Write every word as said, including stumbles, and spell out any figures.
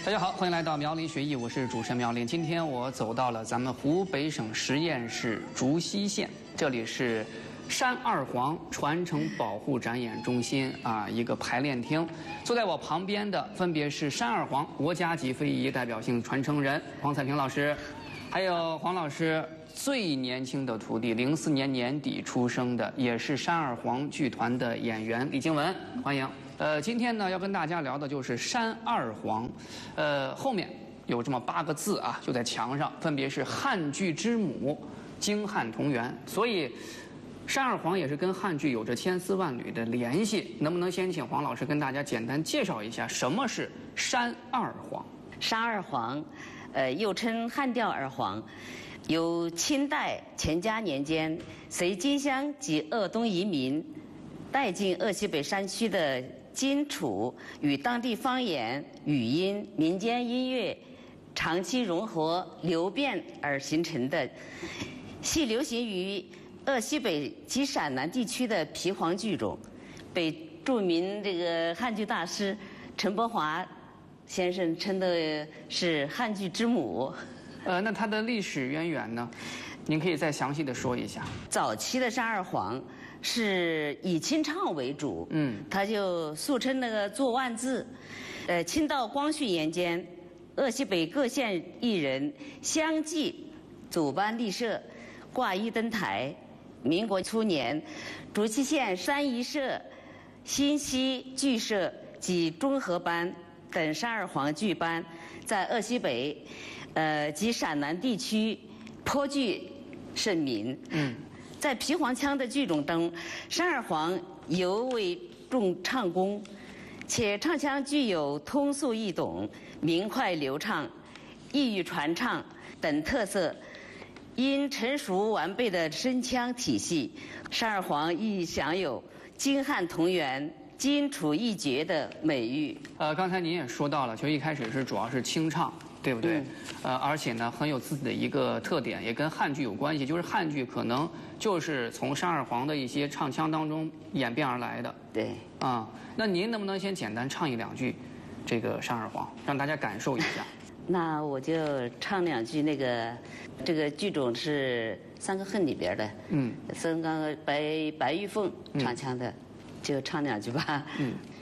大家好，欢迎来到苗林学艺，我是主持人苗林。今天我走到了咱们湖北省十堰市竹溪县，这里是山二黄传承保护展演中心啊，一个排练厅。坐在我旁边的分别是山二黄国家级非遗代表性传承人黄彩萍老师，还有黄老师最年轻的徒弟，零四年年底出生的，也是山二黄剧团的演员李静雯，欢迎。呃，今天呢要跟大家聊的就是山二黄，呃，后面有这么八个字啊，就在墙上，分别是汉剧之母，京汉同源，所以山二黄也是跟汉剧有着千丝万缕的联系。能不能先请黄老师跟大家简单介绍一下什么是山二黄？ 山二黄，呃，又称汉调二黄，由清代乾嘉年间随金乡及鄂东移民带进鄂西北山区的荆楚与当地方言、语音、民间音乐长期融合流变而形成的，系流行于鄂西北及陕南地区的皮黄剧种，被著名这个汉剧大师陈伯华先生称的是汉剧之母。 呃，那它的历史渊源呢？您可以再详细的说一下。 早期的山二黄是以清唱为主，嗯，他就俗称那个做万字。呃，清道光绪年间，鄂西北各县艺人相继组班立社，挂衣登台。民国初年，竹溪县山宜社、新溪剧社及中和班等山二黄剧班在鄂西北，呃及陕南地区颇具盛名。嗯。在皮黄腔的剧种中，山二黄尤为重唱功，且唱腔具有通俗易懂、明快流畅、易于传唱等特色。因成熟完备的声腔体系，山二黄亦享有京汉同源、荆楚一绝的美誉。 呃，刚才您也说到了，就一开始是主要是清唱，对不对？嗯、呃，而且呢，很有自己的一个特点，也跟汉剧有关系，就是汉剧可能就是从山二黄的一些唱腔当中演变而来的。 对。 啊、嗯，那您能不能先简单唱一两句这个山二黄，让大家感受一下？ 那我就唱两句那个，这个剧种是《三个恨》里边的，嗯，三个白白玉凤唱腔的，嗯、就唱两句吧。嗯。